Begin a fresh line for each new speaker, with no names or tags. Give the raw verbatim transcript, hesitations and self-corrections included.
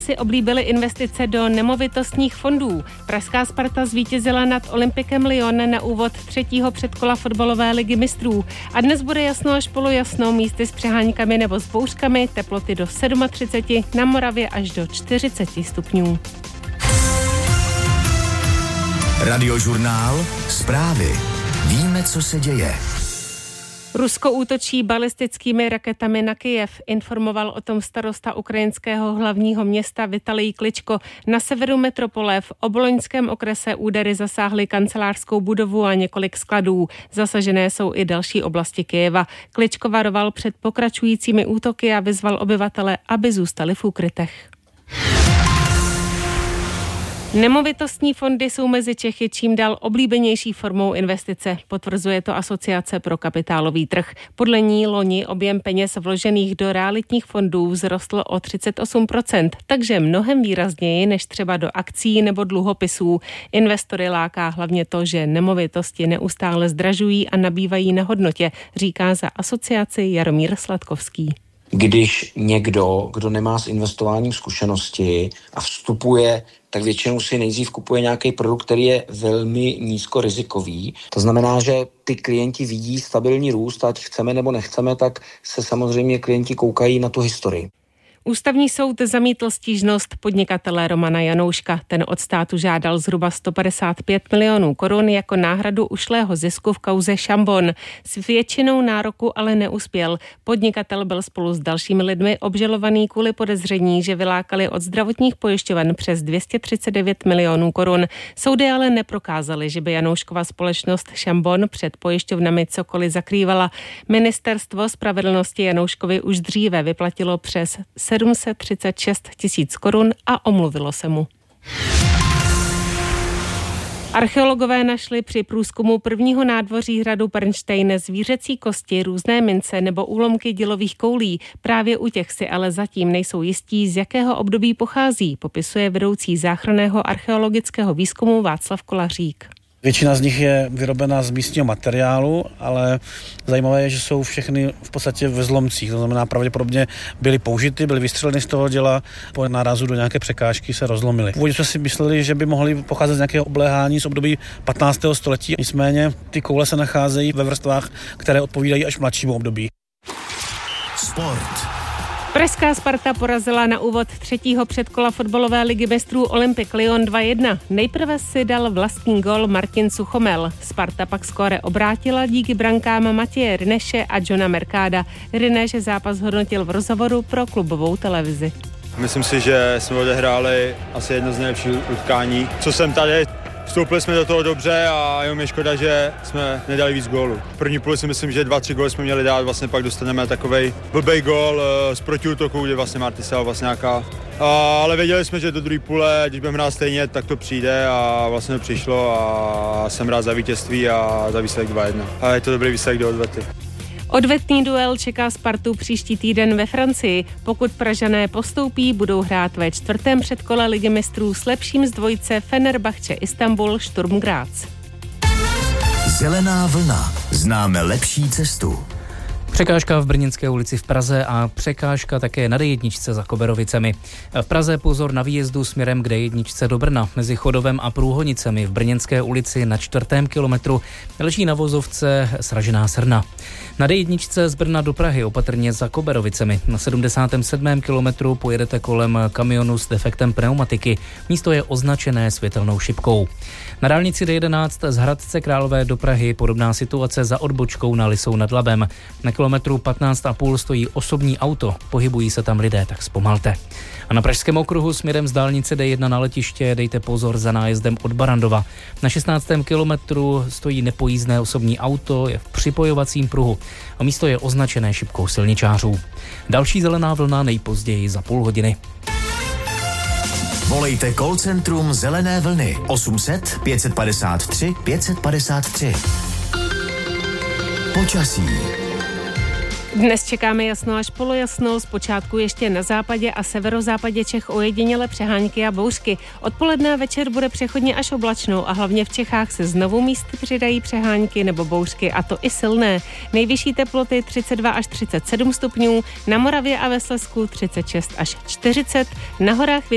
si oblíbili investice do nemovitostních fondů. Pražská Sparta zvítězila nad Olympikem Lyon na úvod třetího předkola fotbalové ligy mistrů. A dnes bude jasno až polojasno, místy s přeháňkami nebo s bouřkami, teploty do třicet sedm, na Moravě až do čtyřicet stupňů.
Radiožurnál, zprávy. Víme, co se děje.
Rusko útočí balistickými raketami na Kyjev, informoval o tom starosta ukrajinského hlavního města Vitalij Kličko. Na severu metropole v Obloňském okrese údery zasáhly kancelářskou budovu a několik skladů. Zasažené jsou i další oblasti Kyjeva. Kličko varoval před pokračujícími útoky a vyzval obyvatele, aby zůstali v úkrytech. Nemovitostní fondy jsou mezi Čechy čím dál oblíbenější formou investice, potvrzuje to Asociace pro kapitálový trh. Podle ní loni objem peněz vložených do realitních fondů vzrostl o třicet osm procent, takže mnohem výrazněji než třeba do akcií nebo dluhopisů. Investory láká hlavně to, že nemovitosti neustále zdražují a nabývají na hodnotě, říká za asociaci Jaromír Sladkovský.
Když někdo, kdo nemá s investováním zkušenosti a vstupuje, tak většinou si nejdřív kupuje nějaký produkt, který je velmi nízkorizikový. To znamená, že ty klienti vidí stabilní růst, ať chceme nebo nechceme, tak se samozřejmě klienti koukají na tu historii.
Ústavní soud zamítl stížnost podnikatele Romana Janouška. Ten od státu žádal zhruba sto padesát pět milionů korun jako náhradu ušlého zisku v kauze Šambon. S většinou nároku ale neuspěl. Podnikatel byl spolu s dalšími lidmi obžalovaný kvůli podezření, že vylákali od zdravotních pojišťoven přes dvě stě třicet devět milionů korun. Soudy ale neprokázaly, že by Janouškova společnost Šambon před pojišťovnami cokoliv zakrývala. Ministerstvo spravedlnosti Janouškovi už dříve vyplatilo přes sedm set třicet šest tisíc korun a omluvilo se mu. Archeologové našli při průzkumu prvního nádvoří hradu Pernštejn zvířecí kosti, různé mince nebo úlomky dělových koulí. Právě u těch si ale zatím nejsou jistí, z jakého období pochází, popisuje vedoucí záchranného archeologického výzkumu Václav Kolařík.
Většina z nich je vyrobena z místního materiálu, ale zajímavé je, že jsou všechny v podstatě ve zlomcích. To znamená, pravděpodobně byly použity, byly vystřeleny z toho děla, po nárazu do nějaké překážky se rozlomily. Původně jsme si mysleli, že by mohly pocházet z nějakého obléhání z období patnáctého století. Nicméně ty koule se nacházejí ve vrstvách, které odpovídají až mladšímu období.
Sport.
Pražská Sparta porazila na úvod třetího předkola fotbalové ligy mistrů Olympik Lyon dva jedna. Nejprve si dal vlastní gól Martin Suchomel. Sparta pak skóre obrátila díky brankám Matěje Rineše a Johna Mercada. Rineš zápas hodnotil v rozhovoru pro klubovou televizi.
Myslím si, že jsme odehráli asi jedno z nejlepších utkání, co jsem tady. Vstoupili jsme do toho dobře a jenom je škoda, že jsme nedali víc gólů. V první půli si myslím, že dva, tři góly jsme měli dát, vlastně pak dostaneme takovej blbej gól z protiútoku, kde vlastně Marty se vlastně nějaká. A, ale věděli jsme, že do druhé půle, když budeme hrát stejně, tak to přijde a vlastně to přišlo a jsem rád za vítězství a za výsledek dva jedna. A je to dobrý výsledek do odvety.
Odvetný duel čeká Spartu příští týden ve Francii. Pokud Pražané postoupí, budou hrát ve čtvrtém předkole ligy mistrů s lepším z dvojice Fenerbahce Istanbul Sturm Graz.
Zelená vlna. Známe lepší cestu.
Překážka v Brněnské ulici v Praze a překážka také na D jedna za Koberovicemi. V Praze pozor na výjezdu směrem k D jedna do Brna. Mezi Chodovem a Průhonicemi v Brněnské ulici na čtvrtém kilometru leží na vozovce sražená srna. Na D jedna z Brna do Prahy opatrně za Koberovicemi. Na sedmdesátém sedmém kilometru pojedete kolem kamionu s defektem pneumatiky. Místo je označené světelnou šipkou. Na dálnici D jedenáct z Hradce Králové do Prahy podobná situace za odbočkou na Lisou nad Labem. Na kilometru patnáct a půl stojí osobní auto, pohybují se tam lidé, tak zpomalte. A na pražském okruhu směrem z dálnice D jedna na letiště dejte pozor za nájezdem od Barandova. Na šestnáctém kilometru stojí nepojízdné osobní auto, je v připojovacím pruhu a místo je označené šipkou silničářů. Další zelená vlna nejpozději za půl hodiny.
Volejte call centrum Zelené vlny osm set pět padesát tři pět padesát tři. Počasí.
Dnes čekáme jasno až polojasno, zpočátku ještě na západě a severozápadě Čech ojediněle přehánky a bouřky. Odpoledne a večer bude přechodně až oblačno a hlavně v Čechách se znovu místy přidají přehánky nebo bouřky, a to i silné. Nejvyšší teploty třicet dva až třicet sedm stupňů, na Moravě a ve Slezsku třicet šest až čtyřicet, na horách